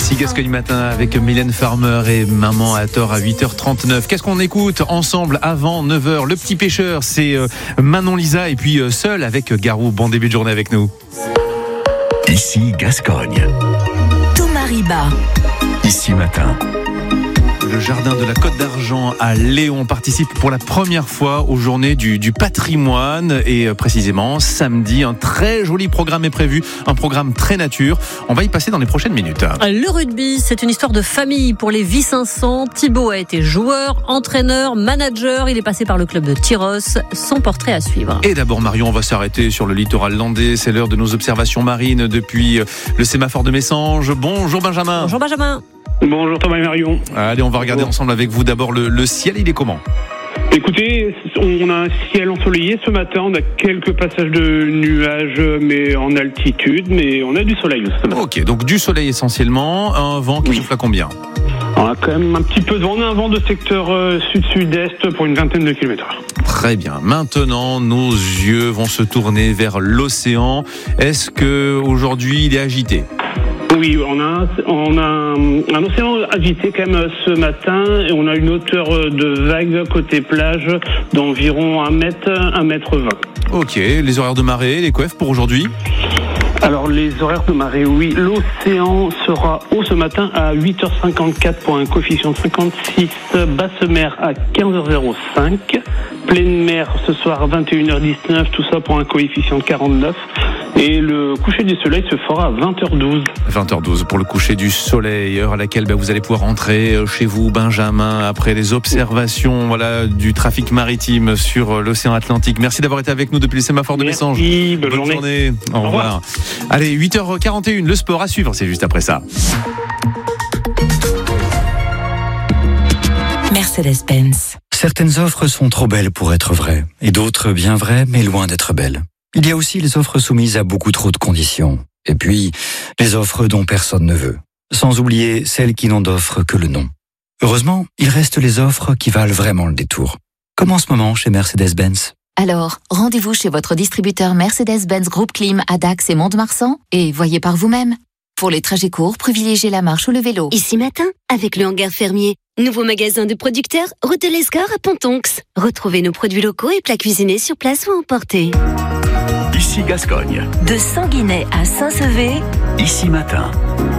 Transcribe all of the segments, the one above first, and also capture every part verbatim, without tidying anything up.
Ici Gascogne Matin avec Mylène Farmer et Maman à tort à huit heures trente-neuf. Qu'est-ce qu'on écoute ensemble avant neuf heures? Le Petit Pêcheur, c'est Manon Lisa et puis Seul avec Garou. Bon début de journée avec nous. Ici Gascogne. Thomas Riba. Ici Matin. Le jardin de la Côte d'Argent à Léon participe pour la première fois aux journées du, du patrimoine et euh, précisément samedi, un très joli programme est prévu, un programme très nature. On va y passer dans les prochaines minutes. Le rugby, c'est une histoire de famille pour les Vicençons. Thibaut a été joueur, entraîneur, manager. Il est passé par le club de Tyrosse. Son portrait à suivre. Et d'abord Marion, on va s'arrêter sur le littoral landais. C'est l'heure de nos observations marines depuis le sémaphore de Messanges. Bonjour Benjamin. Bonjour Benjamin. Bonjour Thomas et Marion. Allez, on va regarder Bonjour. ensemble avec vous d'abord le, le ciel, il est comment? Écoutez, on a un ciel ensoleillé ce matin, on a quelques passages de nuages mais en altitude, mais on a du soleil ce matin. Ok, donc du soleil essentiellement, un vent qui Oui. souffle à combien? On a quand même un petit peu de vent, on a un vent de secteur euh, sud-sud-est pour une vingtaine de kilomètres heure. Très bien. Maintenant, nos yeux vont se tourner vers l'océan. Est-ce que aujourd'hui il est agité? Oui, on a, un, on a un, un océan agité quand même ce matin et on a une hauteur de vague côté plage d'environ un mètre, un mètre vingt. Ok, les horaires de marée, les coefs pour aujourd'hui? Alors les horaires de marée, oui, l'océan sera haut ce matin à huit heures cinquante-quatre pour un coefficient de cinquante-six, basse mer à quinze heures cinq, pleine mer ce soir à vingt et une heures dix-neuf, tout ça pour un coefficient de quarante-neuf. Et le coucher du soleil se fera à vingt heures douze. vingt heures douze pour le coucher du soleil, heure à laquelle bah, vous allez pouvoir rentrer chez vous, Benjamin, après les observations voilà, du trafic maritime sur l'océan Atlantique. Merci d'avoir été avec nous depuis le sémaphore de Messanges. Merci, bonne, bonne journée. journée. Au, Au revoir. revoir. Allez, huit heures quarante et une, le sport à suivre, c'est juste après ça. Mercedes-Benz. Certaines offres sont trop belles pour être vraies, et d'autres bien vraies, mais loin d'être belles. Il y a aussi les offres soumises à beaucoup trop de conditions. Et puis, les offres dont personne ne veut. Sans oublier celles qui n'ont d'offre que le nom. Heureusement, il reste les offres qui valent vraiment le détour. Comme en ce moment chez Mercedes-Benz. Alors, rendez-vous chez votre distributeur Mercedes-Benz Groupe Clim à Dax et Mont-de-Marsan et voyez par vous-même. Pour les trajets courts, privilégiez la marche ou le vélo. Ici Matin, avec le hangar fermier. Nouveau magasin de producteurs, route de l'Escore à Pontonx. Retrouvez nos produits locaux et plats cuisinés sur place ou emportés. Ici Gascogne. De Sanguinet à Saint-Sevé. Ici Matin.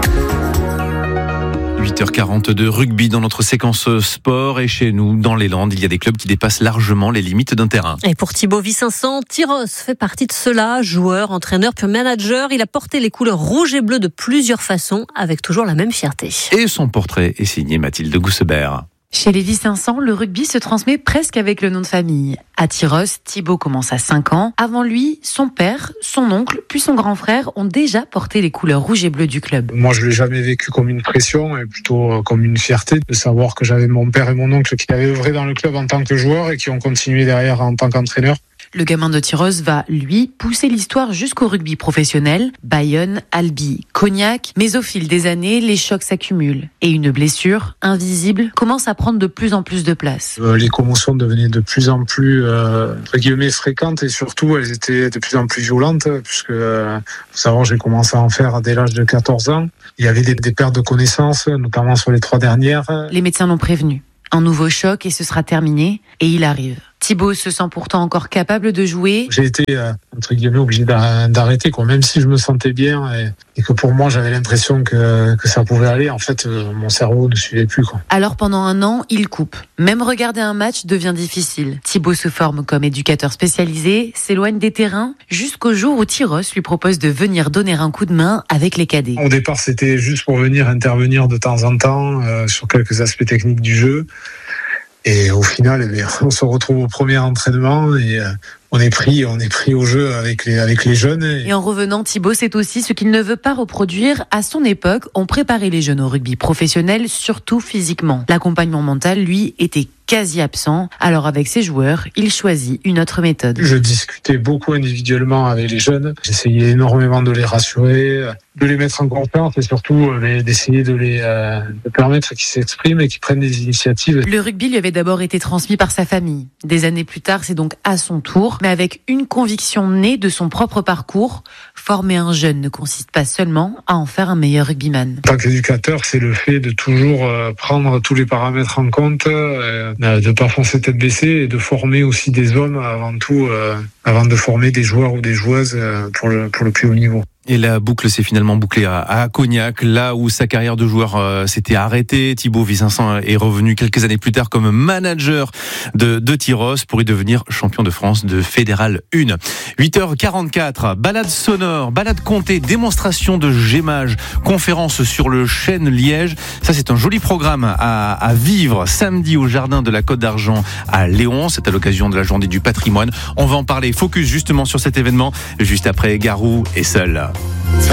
huit heures quarante-deux, rugby dans notre séquence sport et chez nous, dans les Landes, il y a des clubs qui dépassent largement les limites d'un terrain. Et pour Thibaut Vicençon, Tyrosse fait partie de cela. Joueur, entraîneur, puis manager, il a porté les couleurs rouge et bleu de plusieurs façons, avec toujours la même fierté. Et son portrait est signé Mathilde Goussebert. Chez les Vicençons, le rugby se transmet presque avec le nom de famille. À Tyrosse, Thibaut commence à cinq ans. Avant lui, son père, son oncle, puis son grand frère ont déjà porté les couleurs rouge et bleu du club. Moi, je l'ai jamais vécu comme une pression, et plutôt comme une fierté de savoir que j'avais mon père et mon oncle qui avaient œuvré dans le club en tant que joueur et qui ont continué derrière en tant qu'entraîneur. Le gamin de Tyrosse va, lui, pousser l'histoire jusqu'au rugby professionnel. Bayonne, Albi, Cognac. Mais au fil des années, les chocs s'accumulent. Et une blessure, invisible, commence à prendre de plus en plus de place. Euh, les commotions devenaient de plus en plus euh, entre guillemets fréquentes et surtout elles étaient de plus en plus violentes puisque, euh, faut savoir, j'ai commencé à en faire dès l'âge de quatorze ans. Il y avait des, des pertes de connaissances, notamment sur les trois dernières. Les médecins l'ont prévenu. Un nouveau choc et ce sera terminé. Et il arrive. Thibaut se sent pourtant encore capable de jouer. J'ai été, euh, entre guillemets, obligé d'arrêter, quoi. Même si je me sentais bien et, et que pour moi, j'avais l'impression que, que ça pouvait aller. En fait, euh, mon cerveau ne suivait plus, quoi. Alors pendant un an, il coupe. Même regarder un match devient difficile. Thibaut se forme comme éducateur spécialisé, s'éloigne des terrains, jusqu'au jour où Tyrosse lui propose de venir donner un coup de main avec les cadets. Au départ, c'était juste pour venir intervenir de temps en temps euh, sur quelques aspects techniques du jeu. Et au final, eh bien, on se retrouve au premier entraînement et euh, on est pris, on est pris au jeu avec les avec les jeunes. Et... et en revenant, Thibaut sait aussi ce qu'il ne veut pas reproduire. À son époque, on préparait les jeunes au rugby professionnel, surtout physiquement. L'accompagnement mental, lui, était quasi absent. Alors avec ses joueurs, il choisit une autre méthode. Je discutais beaucoup individuellement avec les jeunes. J'essayais énormément de les rassurer, de les mettre en confiance et surtout d'essayer de les euh, de permettre qu'ils s'expriment et qu'ils prennent des initiatives. Le rugby lui avait d'abord été transmis par sa famille. Des années plus tard, c'est donc à son tour, mais avec une conviction née de son propre parcours. Former un jeune ne consiste pas seulement à en faire un meilleur rugbyman. En tant qu'éducateur, c'est le fait de toujours prendre tous les paramètres en compte, de ne pas foncer tête baissée et de former aussi des hommes avant tout, avant de former des joueurs ou des joueuses pour le, pour le plus haut niveau. Et la boucle s'est finalement bouclée à, à Cognac, là où sa carrière de joueur euh, s'était arrêtée. Thibaut Vincent est revenu quelques années plus tard comme manager de, de Tyros pour y devenir champion de France de Fédéral un. huit heures quarante-quatre, balade sonore, balade comptée, démonstration de gémage, conférence sur le chêne Liège. Ça, c'est un joli programme à, à vivre samedi au jardin de la Côte d'Argent à Léon. C'est à l'occasion de la journée du patrimoine. On va en parler. Focus justement sur cet événement juste après Garou et Seul.